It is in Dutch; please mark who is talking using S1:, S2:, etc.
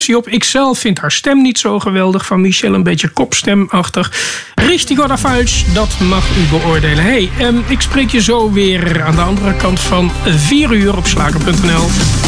S1: op. Ikzelf vind haar stem niet zo geweldig. Van Michelle een beetje kopstemachtig. Richtig oder falsch, dat mag u beoordelen. Hey, ik spreek je zo weer aan de andere kant van 4 uur op slager.nl.